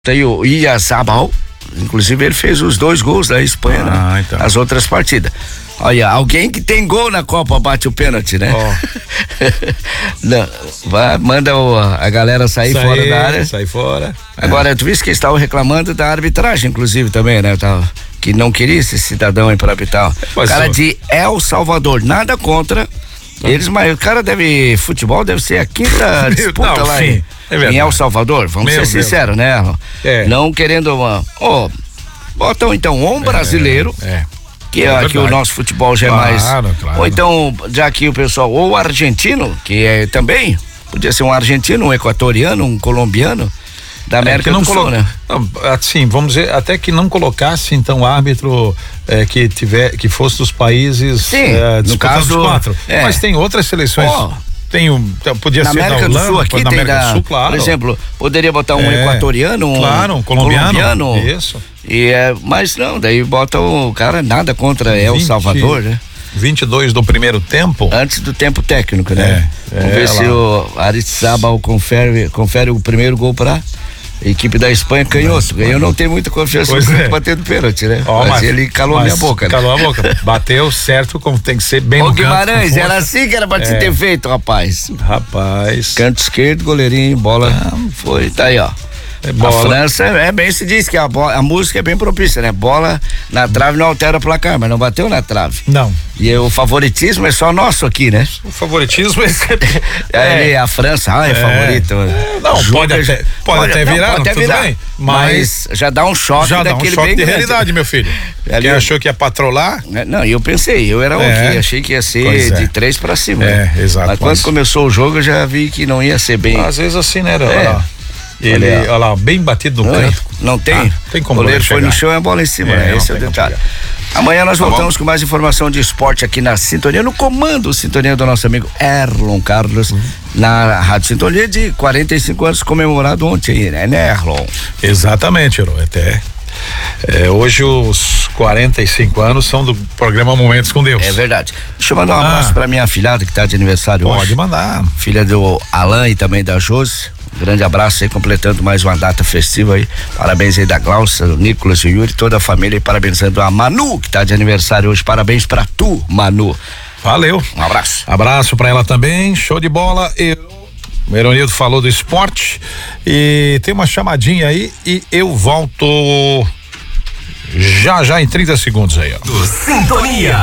Tem o Iazabal, inclusive ele fez os 2 gols da Espanha, né? Então. As outras partidas. Olha, alguém que tem gol na Copa bate o pênalti, né? Não, manda a galera sair fora da área. Sai fora. Agora, tu viste que eles estavam reclamando da arbitragem, inclusive, também, né? Que não queria esse cidadão aí pra arbitrar. O cara de El Salvador, nada contra eles, mas o cara futebol deve ser a 5ª disputa lá em El Salvador, vamos ser sinceros, né? Não querendo botam então um brasileiro, que o nosso futebol já é mais, ou então, já que o pessoal, ou argentino, que também, podia ser um argentino, um equatoriano, um colombiano, da América do Sul, né? Assim, vamos dizer, até que não colocasse então árbitro que fosse dos países no caso, os 4. Mas tem outras seleções. Podia ser América da Holanda, do Sul aqui, na América do Sul, claro. Por exemplo, poderia botar um equatoriano, um colombiano. Isso. Mas não, daí bota o cara, nada contra El Salvador, né? 22 do primeiro tempo. Antes do tempo técnico, né? Vamos ver se o Aristizábal confere o primeiro gol pra equipe da Espanha, canhoto. Eu não tenho muita confiança no batendo pênalti, né? Mas ele calou a minha boca. Calou a boca. Bateu certo como tem que ser, bem no canto. Guimarães, era assim que era pra te ter feito, rapaz. Canto esquerdo, goleirinho, bola. Foi, tá aí, ó. A França bem se diz que a música é bem propícia, né? Bola na trave não altera o placar, mas não bateu na trave. Não. E o favoritismo é só nosso aqui, né? O favoritismo a França, é favorito. Não, pode até virar, pode até virar, bem, mas já dá um choque daquele bem de realidade, meu filho. Quem achou que ia patrolar? Não, eu pensei, eu era que achei que ia ser de 3 pra cima. Exato. Mas quando começou o jogo eu já vi que não ia ser bem. Às vezes assim, né? Olha lá, bem batido no canto. Não tem? Tem como. O goleiro foi no chão e a bola em cima, né? Esse é o detalhe. Amanhã nós voltamos com mais informação de esporte aqui na Sintonia, no comando Sintonia do nosso amigo Erlon Carlos, na Rádio Sintonia de 45 anos, comemorado ontem, né, Erlon? Exatamente, Erlon. Hoje os 45 anos são do programa Momentos com Deus. É verdade. Deixa eu mandar um abraço pra minha afilhada que tá de aniversário hoje. Pode mandar. Filha do Alan e também da Josi. Grande abraço aí, completando mais uma data festiva aí. Parabéns aí da Glaucia, do Nicolas e Yuri, toda a família, e parabenizando a Manu, que tá de aniversário hoje. Parabéns pra tu, Manu. Valeu. Um abraço. Abraço pra ela também, show de bola. O Eronildo falou do esporte e tem uma chamadinha aí e eu volto já em 30 segundos aí, ó. Do Sintonia.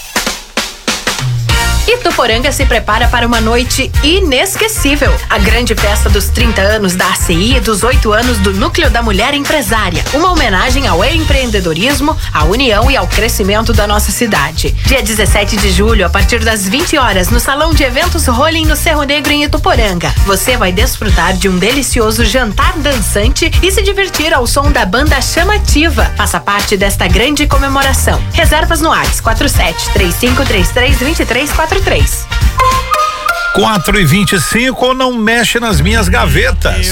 Ituporanga se prepara para uma noite inesquecível. A grande festa dos 30 anos da ACI e dos 8 anos do Núcleo da Mulher Empresária. Uma homenagem ao empreendedorismo, à união e ao crescimento da nossa cidade. Dia 17 de julho, a partir das 20 horas, no Salão de Eventos Rolling no Cerro Negro, em Ituporanga. Você vai desfrutar de um delicioso jantar dançante e se divertir ao som da banda Chamativa. Faça parte desta grande comemoração. Reservas no WhatsApp 47-3533-2343. 4:25, não mexe nas minhas gavetas.